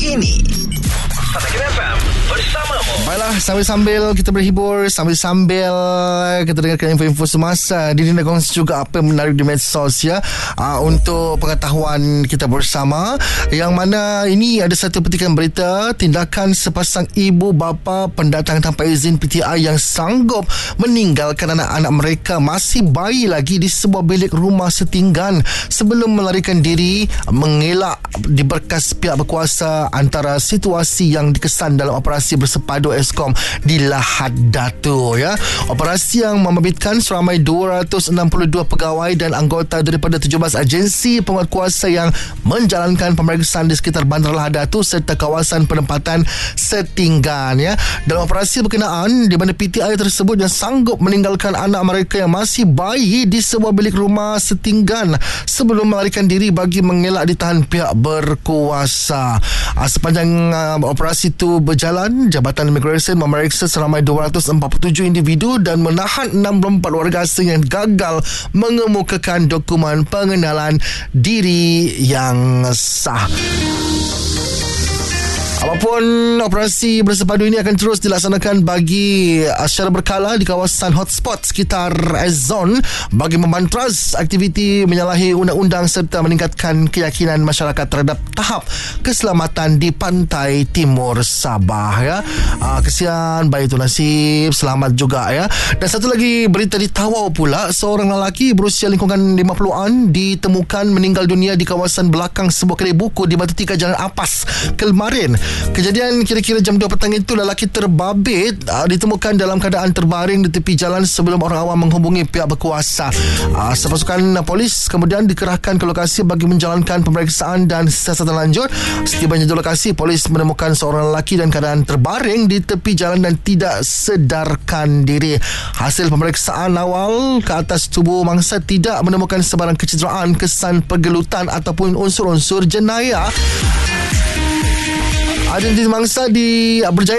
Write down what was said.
Ini Pagi FM bersamamu. Baiklah, sambil-sambil kita berhibur, sambil-sambil kita dengarkan info-info semasa, Dini nak kongsi juga apa yang menarik di medsos ya, untuk pengetahuan kita bersama. Yang mana ini ada satu petikan berita tindakan sepasang ibu bapa pendatang tanpa izin PTI yang sanggup meninggalkan anak-anak mereka masih bayi lagi di sebuah bilik rumah setinggan sebelum melarikan diri, mengelak diberkas pihak berkuasa antara situasi yang dikesan dalam operasi bersepadu Eskom di Lahad Datu ya. Operasi yang membabitkan seramai 262 pegawai dan anggota daripada 17 agensi penguatkuasa yang menjalankan pemeriksaan di sekitar Bandar Lahad Datu serta kawasan penempatan setinggan ya. Dalam operasi berkenaan di mana PTI tersebut yang sanggup meninggalkan anak mereka yang masih bayi di sebuah bilik rumah setinggan sebelum melarikan diri bagi mengelak ditahan pihak berkuasa. Sepanjang operasi itu berjalan, Jabatan Imigresen memeriksa seramai 247 individu dan menahan 64 warga asing yang gagal mengemukakan dokumen pengenalan diri yang sah. Apapun, operasi bersepadu ini akan terus dilaksanakan bagi secara berkala di kawasan hotspot sekitar Zone bagi membantras aktiviti menyalahi undang-undang serta meningkatkan keyakinan masyarakat terhadap tahap keselamatan di pantai timur Sabah ya. Kesian, baik itu nasib, selamat juga ya. Dan satu lagi berita di Tawau pula, seorang lelaki berusia lingkungan 50-an ditemukan meninggal dunia di kawasan belakang sebuah kedai buku di Batu Tiga Jalan Apas, Kelmarin. Kejadian kira-kira jam 2 petang itu, lelaki terbabit ditemukan dalam keadaan terbaring di tepi jalan sebelum orang awam menghubungi pihak berkuasa. Sepasukan polis kemudian dikerahkan ke lokasi bagi menjalankan pemeriksaan dan siasatan lanjut. Setibanya di lokasi, polis menemukan seorang lelaki dalam keadaan terbaring di tepi jalan dan tidak sedarkan diri. Hasil pemeriksaan awal ke atas tubuh mangsa tidak menemukan sebarang kecederaan, kesan pergelutan ataupun unsur-unsur jenayah. Identiti mangsa berjaya